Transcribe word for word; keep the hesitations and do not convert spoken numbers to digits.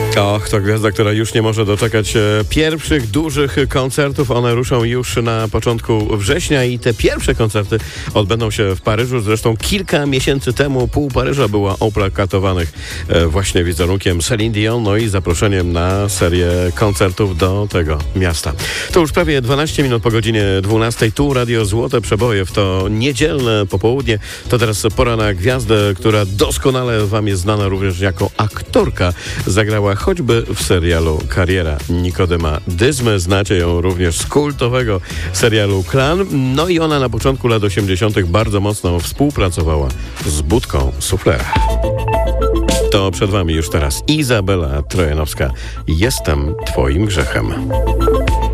Och, to gwiazda, która już nie może doczekać się pierwszych dużych koncertów. One ruszą już na początku września i te pierwsze koncerty odbędą się w Paryżu. Zresztą kilka miesięcy temu pół Paryża była oplakatowanych właśnie wizerunkiem Céline Dion, no i zaproszeniem na serię koncertów do tego miasta. To już prawie dwanaście minut po godzinie dwunastej. Tu Radio Złote Przeboje w to niedzielne popołudnie. To teraz pora na gwiazdę, która doskonale wam jest znana również jako aktorka. Zagrała choćby w serialu Kariera Nikodema Dyzmy. Znacie ją również z kultowego serialu Klan. No i ona na początku lat osiemdziesiątych bardzo mocno współpracowała z Budką Suflera. To przed wami już teraz Izabela Trojanowska. Jestem twoim grzechem.